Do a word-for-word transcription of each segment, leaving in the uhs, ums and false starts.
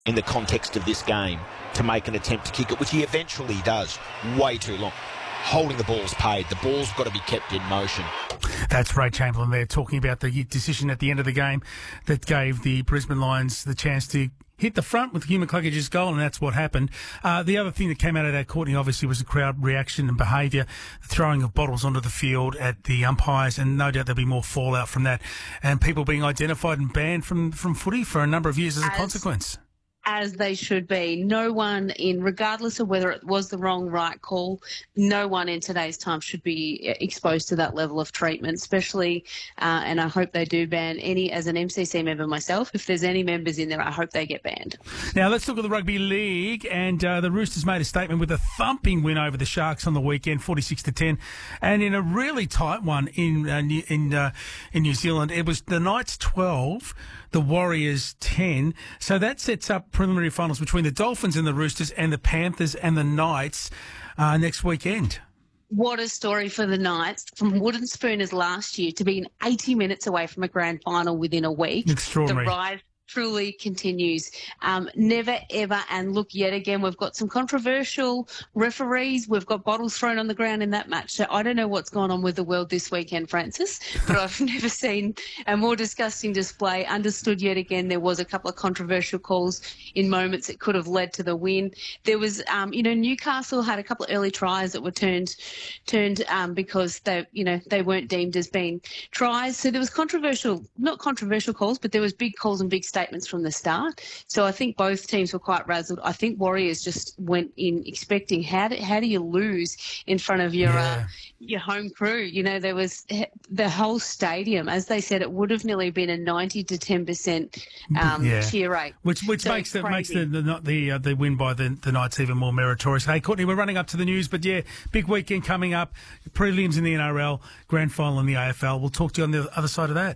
in the context of this game to make an attempt to kick it, which he eventually does. Way too long. Holding the ball's paid. The ball's got to be kept in motion. That's Ray Chamberlain there talking about the decision at the end of the game that gave the Brisbane Lions the chance to hit the front with Hugh McCluggage's goal, and that's what happened. Uh, the other thing that came out of that, Courtney, obviously was the crowd reaction and behaviour, the throwing of bottles onto the field at the umpires, and no doubt there'll be more fallout from that, and people being identified and banned from, from footy for a number of years as, as a consequence. As they should be. No one in, regardless of whether it was the wrong, right call, no one in today's time should be exposed to that level of treatment, especially, uh, and I hope they do ban any, as an M C C member myself, if there's any members in there, I hope they get banned. Now, let's look at the Rugby League, and uh, the Roosters made a statement with a thumping win over the Sharks on the weekend, forty-six to ten, and in a really tight one in uh, in uh, in New Zealand. It was the Knights twelve, the Warriors ten, so that sets up preliminary finals between the Dolphins and the Roosters and the Panthers and the Knights uh, next weekend. What a story for the Knights, from wooden spooners last year to being eighty minutes away from a grand final within a week. Extraordinary. The rise truly continues. Um, never, ever, and look, yet again, we've got some controversial referees. We've got bottles thrown on the ground in that match. So I don't know what's gone on with the world this weekend, Francis, but I've never seen a more disgusting display. Understood yet again there was a couple of controversial calls in moments that could have led to the win. There was, um, you know, Newcastle had a couple of early tries that were turned turned um, because they, you know, they weren't deemed as being tries. So there was controversial, not controversial calls, but there was big calls and big statements from the start. So I think both teams were quite razzled. I think Warriors just went in expecting how do, how do you lose in front of your yeah. uh, your home crew? You know, there was the whole stadium, as they said, it would have nearly been a ninety to ten percent um, yeah. cheer rate. Which which so makes the, makes the the the, uh, the win by the, the Knights even more meritorious. Hey, Courtney, we're running up to the news, but yeah, big weekend coming up. Prelims in the N R L, grand final in the A F L. We'll talk to you on the other side of that.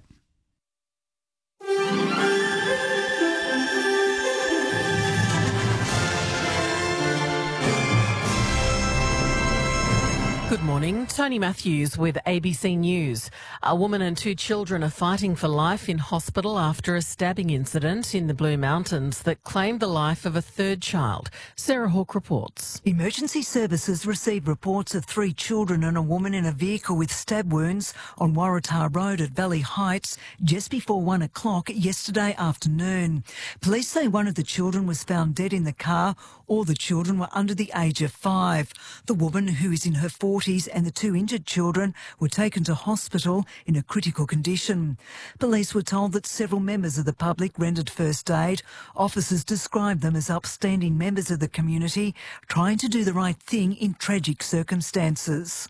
Good morning. Tony Matthews with A B C News. A woman and two children are fighting for life in hospital after a stabbing incident in the Blue Mountains that claimed the life of a third child. Sarah Hawke reports. Emergency services received reports of three children and a woman in a vehicle with stab wounds on Waratah Road at Valley Heights just before one o'clock yesterday afternoon. Police say one of the children was found dead in the car. All the children were under the age of five. The woman, who is in her forties, and the two injured children were taken to hospital in a critical condition. Police were told that several members of the public rendered first aid. Officers described them as upstanding members of the community trying to do the right thing in tragic circumstances.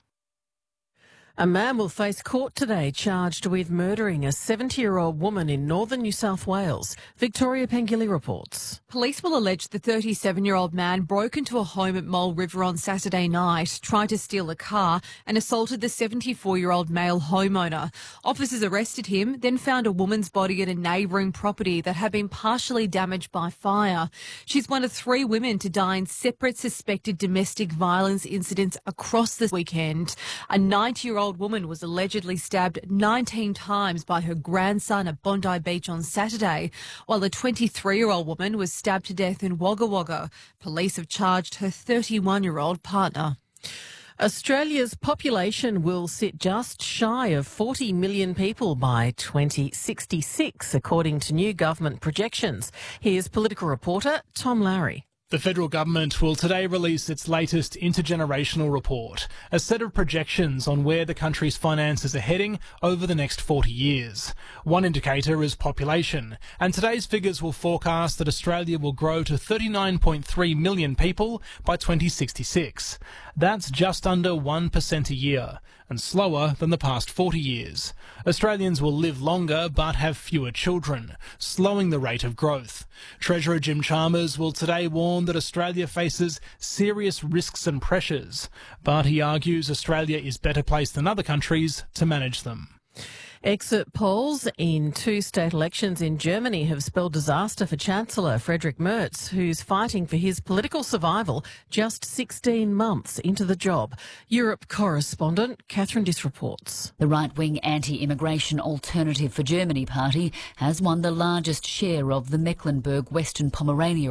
A man will face court today charged with murdering a seventy-year-old woman in northern New South Wales. Victoria Pengilly reports. Police will allege the thirty-seven-year-old man broke into a home at Mole River on Saturday night, tried to steal a car and assaulted the seventy-four-year-old male homeowner. Officers arrested him, then found a woman's body at a neighbouring property that had been partially damaged by fire. She's one of three women to die in separate suspected domestic violence incidents across the weekend. A ninety-year-old woman was allegedly stabbed nineteen times by her grandson at Bondi Beach on Saturday, while a twenty-three-year-old woman was stabbed to death in Wagga Wagga. Police have charged her thirty-one-year-old partner. Australia's population will sit just shy of forty million people by twenty sixty-six, according to new government projections. Here's political reporter Tom Lowry. The federal government will today release its latest intergenerational report, a set of projections on where the country's finances are heading over the next forty years. One indicator is population, and today's figures will forecast that Australia will grow to thirty-nine point three million people by twenty sixty-six. That's just under one percent a year, and slower than the past forty years. Australians will live longer but have fewer children, slowing the rate of growth. Treasurer Jim Chalmers will today warn that Australia faces serious risks and pressures, but he argues Australia is better placed than other countries to manage them. Exit polls in two state elections in Germany have spelled disaster for Chancellor Friedrich Merz, who's fighting for his political survival just sixteen months into the job. Europe correspondent Catherine Diss reports. The right-wing anti-immigration Alternative for Germany party has won the largest share of the Mecklenburg-Western Pomerania